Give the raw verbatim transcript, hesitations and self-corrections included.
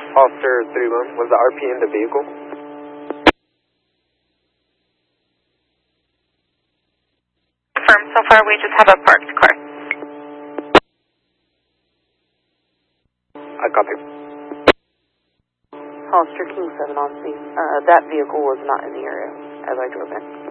Officer three one, was the R P in the vehicle? Confirm, so far we just have a parked car. I copy. Officer King seven on scene. Uh, that vehicle was not in the area as I drove in.